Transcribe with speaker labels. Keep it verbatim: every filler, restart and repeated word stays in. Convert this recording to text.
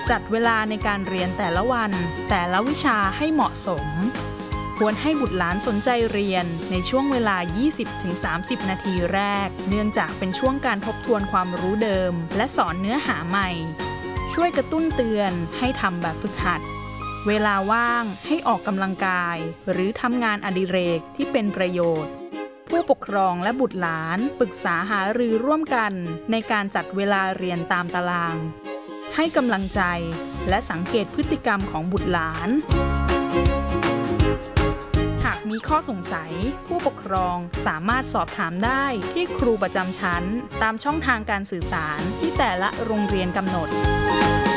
Speaker 1: จัดเวลาในการเรียนแต่ละวันแต่ละวิชาให้เหมาะสมควรให้บุตรหลานสนใจเรียนในช่วงเวลา ยี่สิบถึงสามสิบ นาทีแรกเนื่องจากเป็นช่วงการทบทวนความรู้เดิมและสอนเนื้อหาใหม่ช่วยกระตุ้นเตือนให้ทำแบบฝึกหัดเวลาว่างให้ออกกำลังกายหรือทำงานอดิเรกที่เป็นประโยชน์ผู้ปกครองและบุตรหลานปรึกษาหารือร่วมกันในการจัดเวลาเรียนตามตารางให้กำลังใจและสังเกตพฤติกรรมของบุตรหลานหากมีข้อสงสัยผู้ปกครองสามารถสอบถามได้ที่ครูประจำชั้นตามช่องทางการสื่อสารที่แต่ละโรงเรียนกำหนด